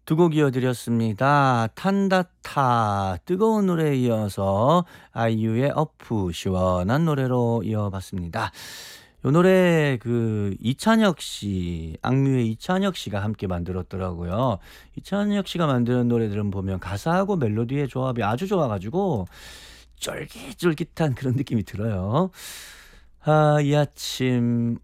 두 곡 이어드렸습니다. 탄다타 뜨거운 노래에 이어서 아이유의 어프 시원한 노래로 이어봤습니다. 요 노래 이찬혁 씨, 악뮤의 이찬혁 씨가 함께 만들었더라고요. 이찬혁 씨가 만드는 노래들은 보면 가사하고 멜로디의 조합이 아주 좋아가지고 쫄깃쫄깃한 그런 느낌이 들어요. 이 아침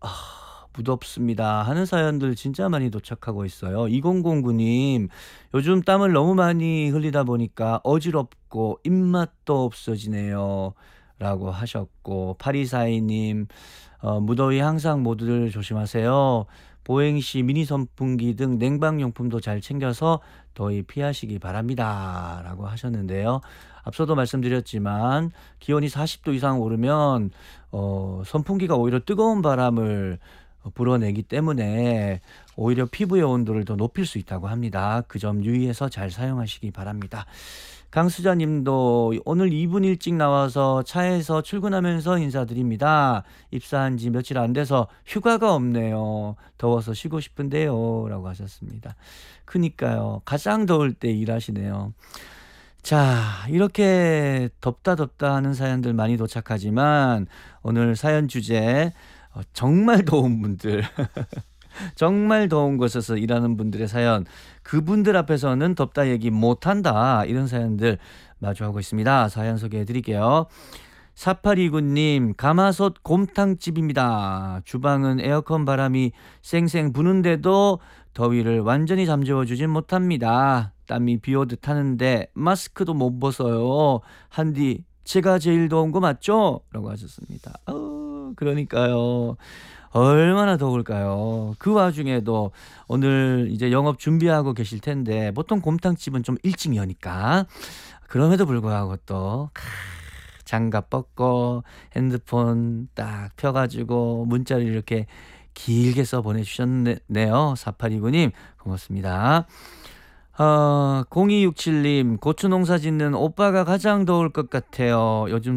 무덥습니다 하는 사연들 진짜 많이 도착하고 있어요. 2009님, 요즘 땀을 너무 많이 흘리다 보니까 어지럽고 입맛도 없어지네요. 라고 하셨고, 8242님, 무더위 항상 모두들 조심하세요. 보행시, 미니 선풍기 등 냉방용품도 잘 챙겨서 더위 피하시기 바랍니다. 라고 하셨는데요. 앞서도 말씀드렸지만 기온이 40도 이상 오르면 선풍기가 오히려 뜨거운 바람을 불어내기 때문에 오히려 피부의 온도를 더 높일 수 있다고 합니다. 그 점 유의해서 잘 사용하시기 바랍니다. 강수자 님도 오늘 2분 일찍 나와서 차에서 출근하면서 인사드립니다. 입사한 지 며칠 안 돼서 휴가가 없네요. 더워서 쉬고 싶은데요. 라고 하셨습니다. 그니까요. 가장 더울 때 일하시네요. 자, 이렇게 덥다 하는 사연들 많이 도착하지만 오늘 사연 주제 정말 더운 분들 정말 더운 곳에서 일하는 분들의 사연, 그분들 앞에서는 덥다 얘기 못한다, 이런 사연들 마주하고 있습니다. 사연 소개해 드릴게요. 4829님, 가마솥 곰탕집입니다. 주방은 에어컨 바람이 쌩쌩 부는데도 더위를 완전히 잠재워 주진 못합니다. 땀이 비오듯 하는데 마스크도 못 벗어요. 한디, 제가 제일 더운 거 맞죠? 라고 하셨습니다. 그러니까요. 얼마나 더울까요? 그 와중에도 오늘 이제 영업 준비하고 계실 텐데, 보통 곰탕집은 좀 일찍 여니까 그럼에도 불구하고 또 장갑 벗고 핸드폰 딱 펴가지고 문자를 이렇게 길게 써 보내주셨네요. 4829님 고맙습니다. 0267님, 고추 농사 짓는 오빠가 가장 더울 것 같아요. 요즘